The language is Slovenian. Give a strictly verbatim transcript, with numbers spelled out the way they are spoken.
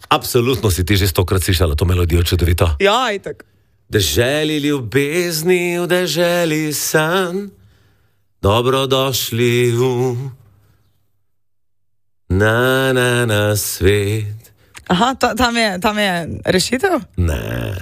Absolutno si ti že stokrat slišala to melodijo, čudovito. Ja, itak. Deželi ljubezni, v deželi san, dobrodošli v na, na, na svet. Aha, ta, tam, je, tam je rešitev? Ne.